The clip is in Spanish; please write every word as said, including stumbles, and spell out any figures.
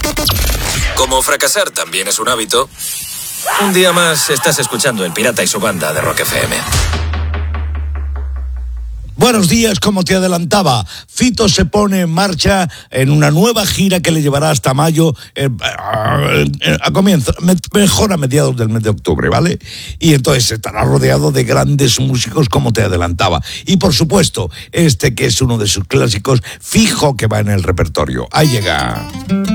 Como fracasar también es un hábito, un día más estás escuchando El Pirata y su banda de Rock F M. Buenos días, como te adelantaba, Fito se pone en marcha en una nueva gira que le llevará hasta mayo, eh, eh, a comienzo, me, mejor a mediados del mes de octubre, ¿vale? Y entonces estará rodeado de grandes músicos, como te adelantaba. Y por supuesto, este que es uno de sus clásicos, fijo que va en el repertorio. Ahí llega.